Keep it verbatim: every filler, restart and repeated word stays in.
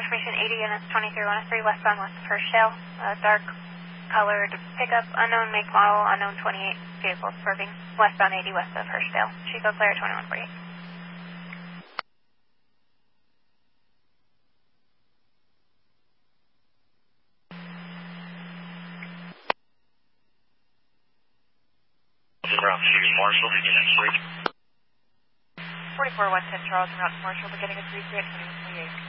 information eighty units twenty-three one oh three westbound west of Hurstdale. Uh, dark colored pickup, unknown make model, unknown twenty-eight vehicle swerving westbound eighty west of Hurstdale. Chico Clear twenty-one forty-eight. Route two, Marshall, beginning at three. forty-four one ten Charles, route to Marshall, beginning at three three at twenty-one forty-eight.